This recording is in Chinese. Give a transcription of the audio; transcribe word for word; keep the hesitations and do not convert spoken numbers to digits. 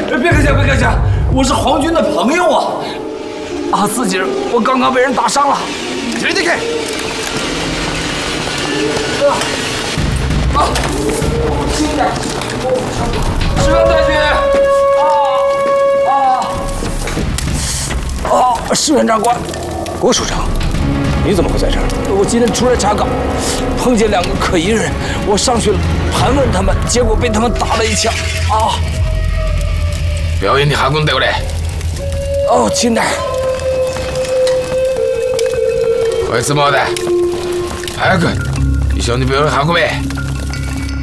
别客气，别客气，我是皇军的朋友啊！啊，四姐，我刚刚被人打伤了。 进来，进来。 啊！啊！轻点，石原太君。啊啊！啊！石原长官， 郭署长，你怎么会在这儿？ 我今天出来查岗，碰见两个可疑人，我上去盘问他们，结果被他们打了一枪。啊！ 表演你下官调嚟。 哦，轻点。 こいつもだ。早く一緒に病院運べ。